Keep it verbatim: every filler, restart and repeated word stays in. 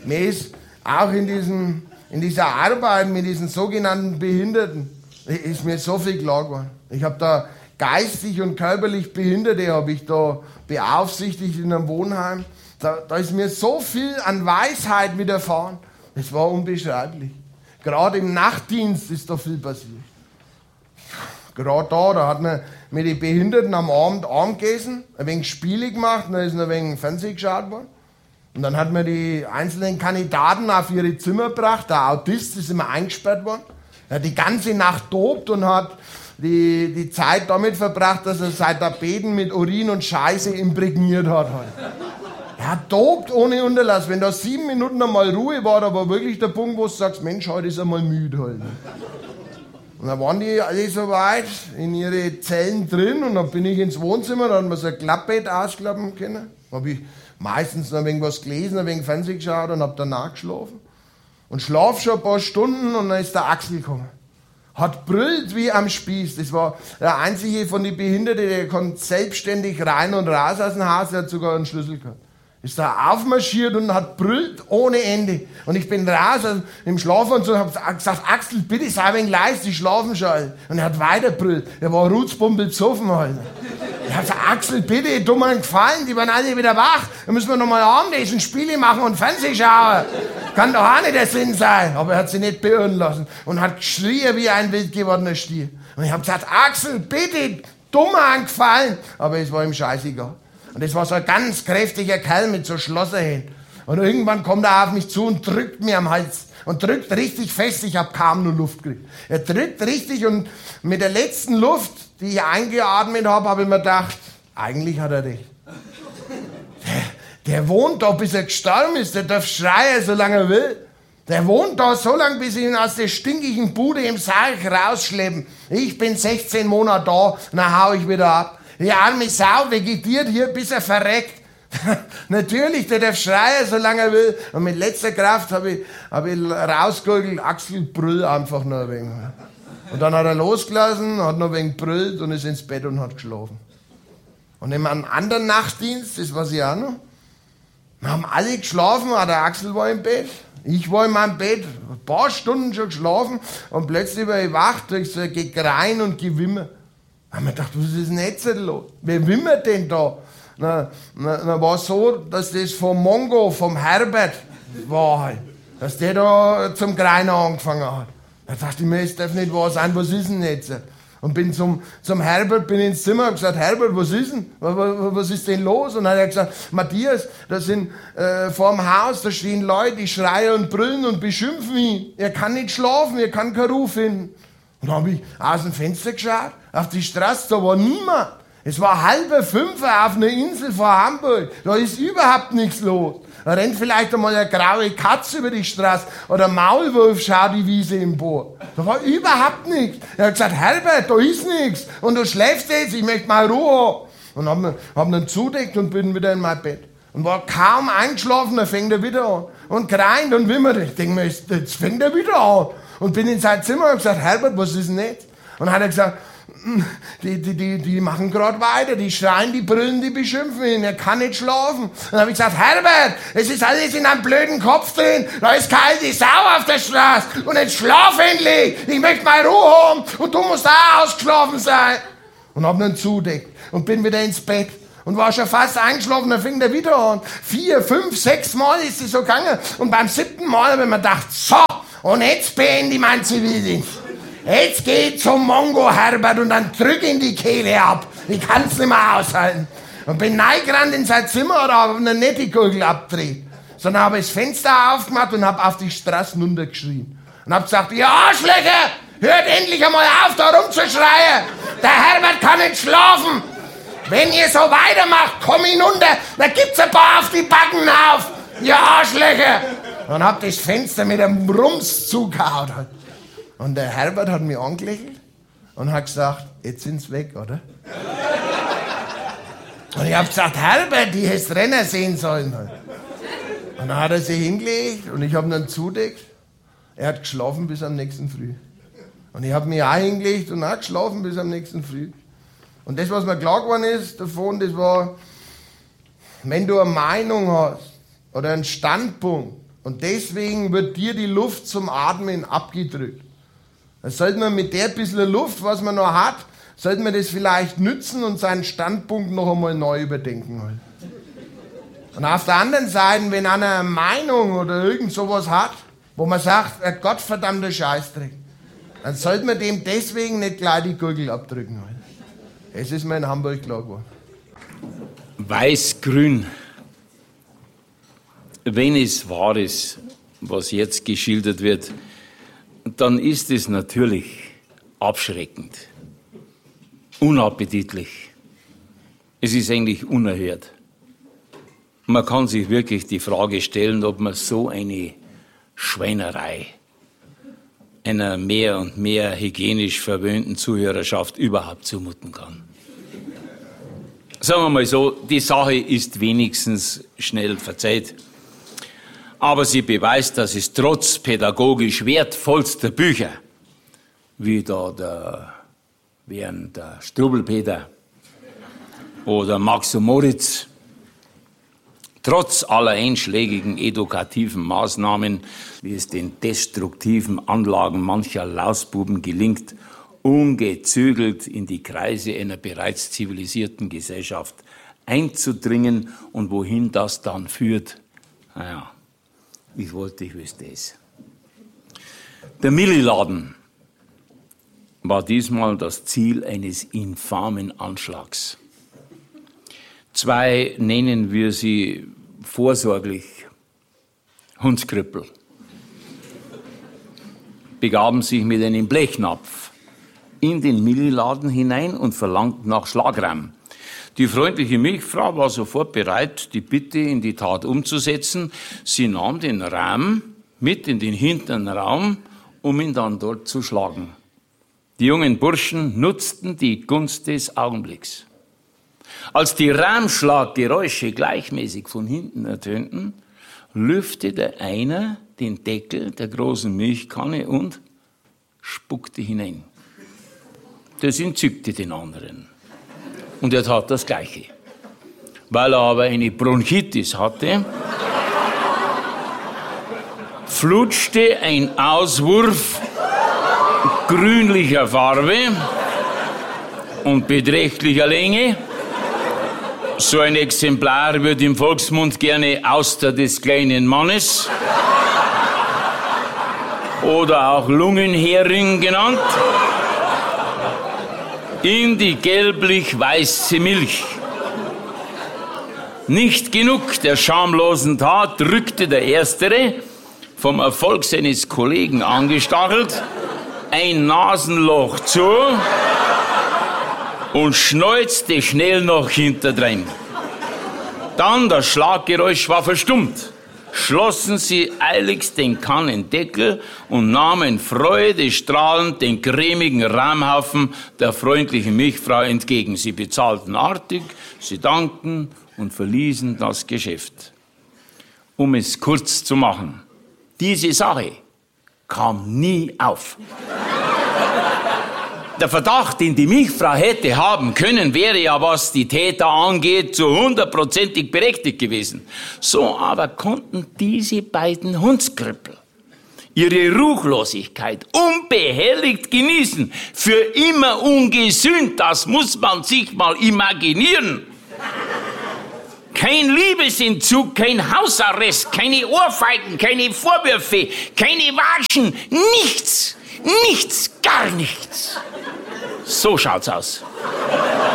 mir ist auch in, diesem, in dieser Arbeit mit diesen sogenannten Behinderten, ist mir so viel klar geworden. Ich habe da geistig und körperlich Behinderte, habe ich da beaufsichtigt in einem Wohnheim. Da, da ist mir so viel an Weisheit widerfahren. Das war unbeschreiblich. Gerade im Nachtdienst ist da viel passiert. Gerade da, da hat man mit den Behinderten am Abend Abend gegessen, ein wenig Spiele gemacht, dann ist ein wenig Fernsehen geschaut worden. Und dann hat man die einzelnen Kandidaten auf ihre Zimmer gebracht. Der Autist ist immer eingesperrt worden. Er hat die ganze Nacht tobt und hat die, die Zeit damit verbracht, dass er sein Tapeten mit Urin und Scheiße imprägniert hat. Halt. Er hat tobt ohne Unterlass. Wenn da sieben Minuten einmal Ruhe war, da war wirklich der Punkt, wo du sagst, Mensch, heute ist er mal müde. Halt. Und dann waren die alle so weit in ihre Zellen drin und dann bin ich ins Wohnzimmer, da hat man so ein Klappbett ausklappen können. Da habe ich meistens noch ein wenig was gelesen, ein wenig Fernsehen geschaut und habe danach geschlafen. Und schlaf schon ein paar Stunden und dann ist der Axel gekommen. Hat brüllt wie am Spieß. Das war der einzige von den Behinderten, der konnte selbstständig rein und raus aus dem Haus, der hat sogar einen Schlüssel gehabt. Ist da aufmarschiert und hat brüllt ohne Ende. Und ich bin raus also im Schlafanzug und hab gesagt, Axel, bitte sei ein wenig leise, die schlafen schon. Und er hat weiter brüllt. Er war rutzbumpel besoffen halt. Ich hab gesagt, Axel, bitte, tu mir einen Gefallen, die waren alle wieder wach. Dann müssen wir nochmal Abendessen, Spiele machen und Fernsehen schauen. Kann doch auch nicht der Sinn sein. Aber er hat sich nicht beirren lassen und hat geschrien wie ein wild gewordener Stier. Und ich hab gesagt, Axel, bitte, tu mir einen Gefallen. Aber es war ihm scheißegal. Und das war so ein ganz kräftiger Kerl mit so Schlosserhänden. Und irgendwann kommt er auf mich zu und drückt mir am Hals. Und drückt richtig fest, ich habe kaum nur Luft gekriegt. Er drückt richtig und mit der letzten Luft, die ich eingeatmet habe, habe ich mir gedacht, eigentlich hat er recht. Der, der wohnt da, bis er gestorben ist, der darf schreien, solange er will. Der wohnt da so lange, bis sie ihn aus der stinkigen Bude im Sarg rausschleppen. Ich bin sechzehn Monate da, dann hau ich wieder ab. Die arme Sau vegetiert hier, bis er verreckt. Natürlich, der darf schreien, solange er will. Und mit letzter Kraft habe ich, hab ich rausgeholt, Axel, brüll einfach noch ein wenig. Und dann hat er losgelassen, hat noch ein wenig brüllt und ist ins Bett und hat geschlafen. Und in einem anderen Nachtdienst, das weiß ich auch noch, wir haben alle geschlafen, der Axel war im Bett. Ich war in meinem Bett, ein paar Stunden schon geschlafen und plötzlich war ich wach durch so ein Gegrein und Gewimmer. Da haben wir gedacht, was ist denn jetzt los? Wer wimmert denn da? Na, na, na war es so, dass das vom Mongo, vom Herbert war halt. Dass der da zum Greiner angefangen hat. Da dachte ich mir, es darf nicht wahr sein, was ist denn jetzt? Und bin zum, zum Herbert, bin ins Zimmer und gesagt, Herbert, was ist denn? Was, was ist denn los? Und dann hat er gesagt, Matthias, da sind äh, vor dem Haus, da stehen Leute, die schreien und brüllen und beschimpfen ihn. Er kann nicht schlafen, er kann keinen Ruf finden. Und dann habe ich aus dem Fenster geschaut, auf die Straße, da war niemand. Es war halb fünf auf einer Insel vor Hamburg. Da ist überhaupt nichts los. Da rennt vielleicht einmal eine graue Katze über die Straße oder ein Maulwurf schaut die Wiese im Boot. Da war überhaupt nichts. Er hat gesagt, Herbert, da ist nichts. Und du schläfst jetzt, ich möchte mal Ruhe haben. Und hab, hab dann zudeckt und bin wieder in mein Bett. Und war kaum eingeschlafen, dann fängt er wieder an. Und greint und wimmert. Ich denke mir, jetzt fängt er wieder an. Und bin in sein Zimmer und gesagt, Herbert, was ist denn jetzt? Und dann hat er gesagt, die, die, die, die machen gerade weiter, die schreien, die brüllen, die beschimpfen ihn, er kann nicht schlafen. Und dann habe ich gesagt, Herbert, es ist alles in einem blöden Kopf drin, da ist kalte Sau auf der Straße und jetzt schlaf endlich, ich möchte mal Ruhe haben und du musst auch ausgeschlafen sein. Und habe dann zudeckt und bin wieder ins Bett. Und war schon fast eingeschlafen, dann fing er wieder an. Vier, fünf, sechs Mal ist es so gegangen. Und beim siebten Mal habe ich mir gedacht, so, und jetzt beende ich meinen Zivildienst. Jetzt geh zum Mongo Herbert und dann drück in die Kehle ab. Ich kann's nicht mehr aushalten. Und bin reingerannt in sein Zimmer oder habe eine nette Gurgel abgedreht. Sondern habe das Fenster aufgemacht und habe auf die Straße runtergeschrien. Und habe gesagt, ihr Arschlöcher, hört endlich einmal auf, da rumzuschreien. Der Herbert kann nicht schlafen. Wenn ihr so weitermacht, komm hinunter, da gibt's ein paar auf die Backen auf. Ihr Arschlöcher. Und hab das Fenster mit einem Rums zugehauen. Und der Herbert hat mich angelächelt und hat gesagt, jetzt sind's weg, oder? Und ich hab gesagt, Herbert, die hättest Renner sehen sollen. Und dann hat er sich hingelegt und ich hab ihn dann zudeckt. Er hat geschlafen bis am nächsten Früh. Und ich hab mich auch hingelegt und auch geschlafen bis am nächsten Früh. Und das, was mir klar geworden ist davon, das war, wenn du eine Meinung hast oder einen Standpunkt Und deswegen wird dir die Luft zum Atmen abgedrückt. Dann sollte man mit der bisschen Luft, was man noch hat, sollte man das vielleicht nützen und seinen Standpunkt noch einmal neu überdenken. Halt. Und auf der anderen Seite, wenn einer eine Meinung oder irgend sowas hat, wo man sagt, ein gottverdammter Scheißdreck, dann sollte man dem deswegen nicht gleich die Gurgel abdrücken. Halt. Das ist mir in Hamburg klar geworden. Weiß-Grün. Wenn es wahr ist, was jetzt geschildert wird, dann ist es natürlich abschreckend, unappetitlich. Es ist eigentlich unerhört. Man kann sich wirklich die Frage stellen, ob man so eine Schweinerei einer mehr und mehr hygienisch verwöhnten Zuhörerschaft überhaupt zumuten kann. Sagen wir mal so, die Sache ist wenigstens schnell verzeiht. Aber sie beweist, dass es trotz pädagogisch wertvollster Bücher, wie da der, während der Strubbelpeter oder Max und Moritz, trotz aller einschlägigen edukativen Maßnahmen, wie es den destruktiven Anlagen mancher Lausbuben gelingt, ungezügelt in die Kreise einer bereits zivilisierten Gesellschaft einzudringen und wohin das dann führt, naja, ich wollte, ich wüsste es. Der Milliladen war diesmal das Ziel eines infamen Anschlags. Zwei, nennen wir sie vorsorglich, Hundskrüppel, begaben sich mit einem Blechnapf in den Milliladen hinein und verlangten nach Schlagrahm. Die freundliche Milchfrau war sofort bereit, die Bitte in die Tat umzusetzen. Sie nahm den Rahm mit in den hinteren Raum, um ihn dann dort zu schlagen. Die jungen Burschen nutzten die Gunst des Augenblicks. Als die Rahmschlaggeräusche gleichmäßig von hinten ertönten, lüftete einer den Deckel der großen Milchkanne und spuckte hinein. Das entzückte den anderen. Und er tat das Gleiche. Weil er aber eine Bronchitis hatte, flutschte ein Auswurf grünlicher Farbe und beträchtlicher Länge. So ein Exemplar wird im Volksmund gerne Auster des kleinen Mannes oder auch Lungenhering genannt, in die gelblich-weiße Milch. Nicht genug der schamlosen Tat drückte der Erstere, vom Erfolg seines Kollegen angestachelt, ein Nasenloch zu und schneuzte schnell noch hinterdrein. Dann, das Schlaggeräusch war verstummt, schlossen sie eiligst den Kannendeckel und nahmen freudestrahlend den cremigen Rahmhaufen der freundlichen Milchfrau entgegen. Sie bezahlten artig, sie dankten und verließen das Geschäft. Um es kurz zu machen, diese Sache kam nie auf. Der Verdacht, den die Milchfrau hätte haben können, wäre ja, was die Täter angeht, zu hundertprozentig berechtigt gewesen. So aber konnten diese beiden Hundskrüppel ihre Ruchlosigkeit unbehelligt genießen. Für immer ungesühnt, das muss man sich mal imaginieren. Kein Liebesentzug, kein Hausarrest, keine Ohrfeigen, keine Vorwürfe, keine Watschen, nichts, nichts, gar nichts. So schaut's aus.